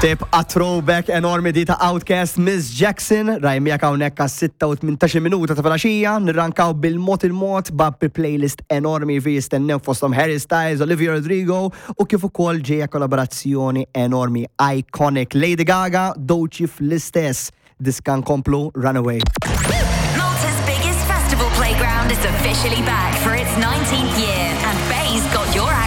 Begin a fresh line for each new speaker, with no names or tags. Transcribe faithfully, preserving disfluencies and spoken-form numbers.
Tibqa throwback enormi di ta' Outcast Miss Jackson, rajmijak hawnhekk għas sitta u tmintax minuta ta' flaxija, nirrankaw bil-mod il-mod babbi playlist enormi fi jistennew fosthom Harry Styles, Olivia Rodrigo u kif ukoll ġejja kollaborazzjoni enormi iconic Lady Gaga, Doechii fl-istess. Diskan komplu Runaway.
Malta's biggest festival playground is officially back for its nineteenth year and Bay's got your